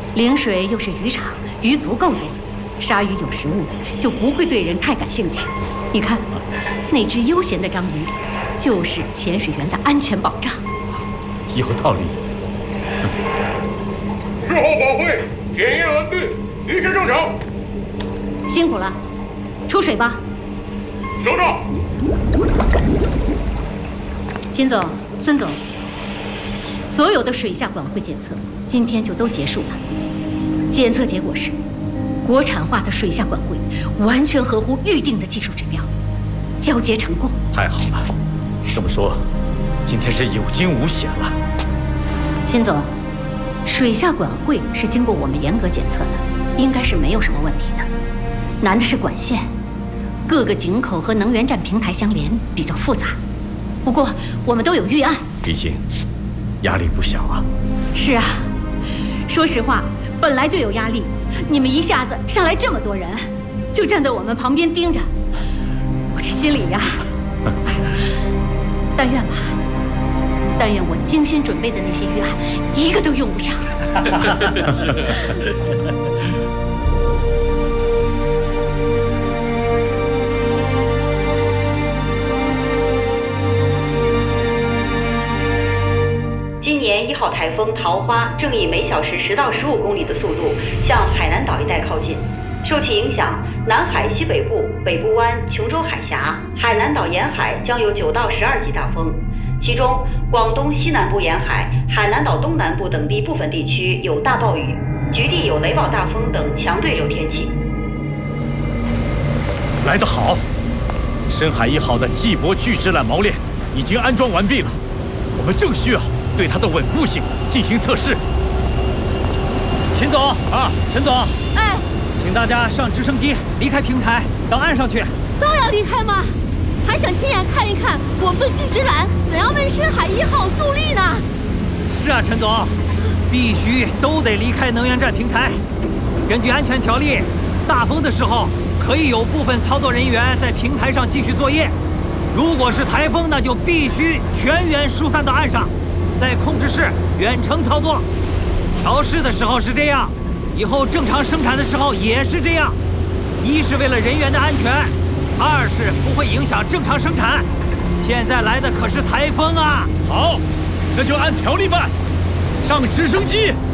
陵水又是渔场，鱼足够多，鲨鱼有食物就不会对人太感兴趣。你看，那只悠闲的章鱼，就是潜水员的安全保障。 有道理。 事后管会，检验完毕，一切正常。 辛苦了，出水吧。 收到。 秦总、孙总，所有的水下管会检测今天就都结束了。检测结果是，国产化的水下管会完全合乎预定的技术指标，交接成功。 太好了，这么说，今天是有惊无险了。 秦总，水下管会是经过我们严格检测的，应该是没有什么问题的。难的是管线，各个井口和能源站平台相连，比较复杂。不过我们都有预案。 毕竟压力不小啊。 是啊，说实话，本来就有压力，你们一下子上来这么多人，就站在我们旁边盯着，我这心里呀，但愿吧，但愿我精心准备的那些预案一个都用不上。 今年1号台风桃花正以每小时10到15公里的速度向海南岛一带靠近，受其影响，南海西北部、北部湾、琼州海峡、海南岛沿海将有9到12级大风，其中广东西南部沿海、海南岛东南部等地部分地区有大暴雨，局地有雷暴大风等强对流天气。 来得好，深海1号的季泊巨制缆锚链已经安装完毕了，我们正需要对它的稳固性进行测试。 秦总啊，陈总， 哎， 请大家上直升机离开平台，到岸上去。 都要离开吗？还想亲眼看一看我们的巨制缆怎样为深海1号助力呢？ 是啊，陈总，必须都得离开能源站平台。根据安全条例，大风的时候可以有部分操作人员在平台上继续作业，如果是台风，那就必须全员疏散到岸上，在控制室远程操作。调试的时候是这样，以后正常生产的时候也是这样。一是为了人员的安全，二是不会影响正常生产。现在来的可是台风啊！ 好，那就按条例办，上直升机。